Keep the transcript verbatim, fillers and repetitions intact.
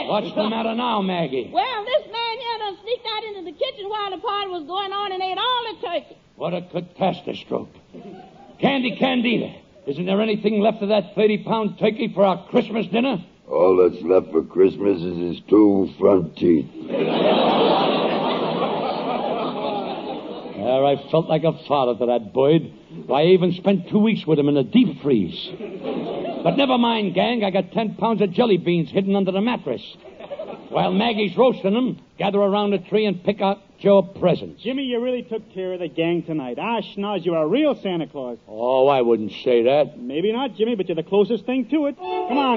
Yes. What's the matter now, Maggie? Well, this man here done sneaked out into the kitchen while the party was going on and ate all the turkey. What a catastrophe. Candy Candida, isn't there anything left of that thirty-pound turkey for our Christmas dinner? All that's left for Christmas is his two front teeth. There, I felt like a father to that Boyd. I even spent two weeks with him in a deep freeze. But never mind, gang. I got ten pounds of jelly beans hidden under the mattress. While Maggie's roasting them, gather around the tree and pick out your presents. Jimmy, you really took care of the gang tonight. Ah, schnoz, you're a real Santa Claus. Oh, I wouldn't say that. Maybe not, Jimmy, but you're the closest thing to it. Come on.